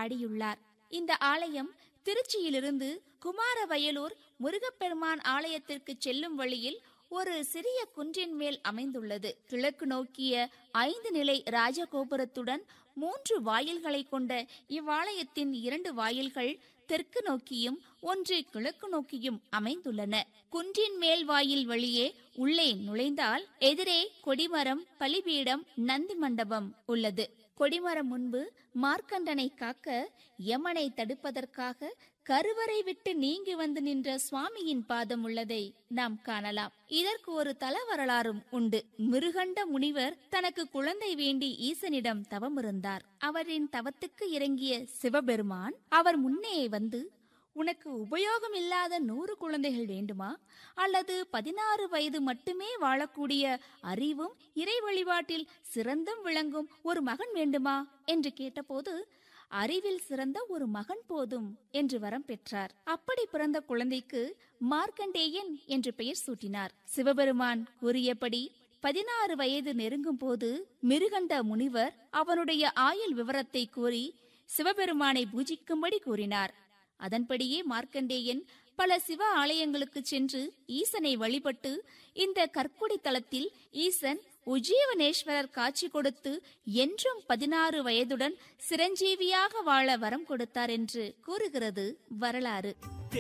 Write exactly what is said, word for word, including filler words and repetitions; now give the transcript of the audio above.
பாடியுள்ளார். இந்த ஆலயம் திருச்சியிலிருந்து குமாரவயலூர் முருகப்பெருமான் ஆலயத்திற்கு செல்லும் வழியில் ஒரு சிறிய குன்றின் மேல் அமைந்துள்ளது. கிழக்கு நோக்கிய ஐந்து நிலை ராஜகோபுரத்துடன் மூன்று வாயில்களை கொண்ட இவ்வாலயத்தின் இரண்டு வாயில்கள் தெற்கு நோக்கியும் ஒன்று கிழக்கு நோக்கியும் அமைந்துள்ளன. குன்றின் மேல் வாயில் வழியே உள்ளே நுழைந்தால் எதிரே கொடிமரம், பலிபீடம், நந்தி மண்டபம் உள்ளது. கொடிமரம் முன்பு மார்க்கண்டனை காக்க யமனை தடுப்பதற்காக கருவறை விட்டு நீங்கி வந்து நின்ற சுவாமியின் பாதம் உள்ளதை நாம் காணலாம். இதற்கு ஒரு தல வரலாறும் உண்டு. மிருகண்ட முனிவர் தனக்கு குழந்தை வேண்டி ஈசனிடம் தவமிருந்தார். அவரின் தவத்துக்கு இறங்கிய சிவபெருமான் அவர் முன்னே வந்து, உனக்கு உபயோகம் இல்லாத நூறு குழந்தைகள் வேண்டுமா, அல்லது பதினாறு வயது மட்டுமே வாழக்கூடிய அறிவும் இறை வழிபாட்டில் சிறந்தும் விளங்கும் ஒரு மகன் வேண்டுமா என்று கேட்டபோது, அறிவில் சிறந்த ஒரு மகன் போதும் என்று வரம் பெற்றார். அப்படி பிறந்த குழந்தைக்கு மார்க்கண்டேயன் என்று பெயர் சூட்டினார். சிவபெருமான் கூறியபடி பதினாறு வயது நெருங்கும் போது மிருகண்ட முனிவர் அவனுடைய ஆயுள் விவரத்தை கூறி சிவபெருமானை பூஜிக்கும்படி கூறினார். அதன்படியே மார்க்கண்டேயன் பல சிவ ஆலயங்களுக்கு சென்று ஈசனை வழிபட்டு இந்த கற்குடி தலத்தில் ஈசன் உஜீவனேஸ்வரர் காட்சி கொடுத்து என்றும் பதினாறு வயதுடன் சிரஞ்சீவியாக வாழ வரம் கொடுத்தார் என்று கூறுகிறது வரலாறு.